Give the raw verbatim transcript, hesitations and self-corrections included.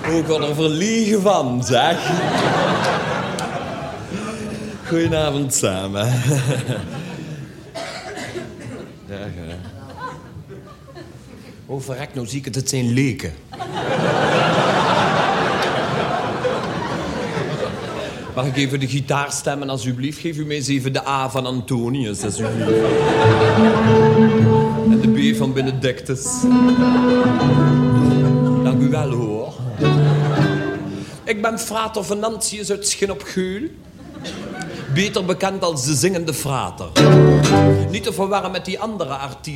Ook al er verliegen van, zeg. Goedenavond samen. Ja, ja. Oh, verrek, nou zie ik het, het zijn leken. Mag ik even de gitaar stemmen, alsjeblieft? Geef u mij eens even de A van Antonius, alsjeblieft. En de B van Benedictus. Dank u wel, hoor. Ik ben frater Venantius uit Schin op Geul. Beter bekend als de zingende frater. Niet te verwarren met die andere artiest.